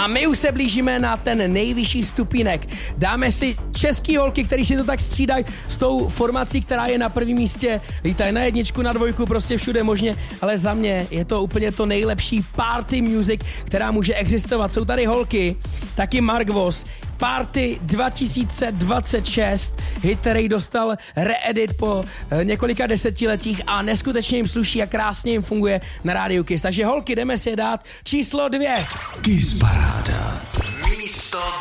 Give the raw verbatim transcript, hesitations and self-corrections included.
A my už se blížíme na ten nejvyšší stupínek. Dáme si český holky, který si to tak střídají s tou formací, která je na prvním místě. Lítají na jedničku, na dvojku, prostě všude možně, ale za mě je to úplně to nejlepší party music, která může existovat. Jsou tady holky, taky Mark Voss, Party dva tisíce dvacet šest, hit, který dostal re-edit po e, několika desetiletích a neskutečně jim sluší a krásně jim funguje na rádiu Kiss. Takže holky, jdeme si je dát číslo dvě. Kiss Paráda. Místo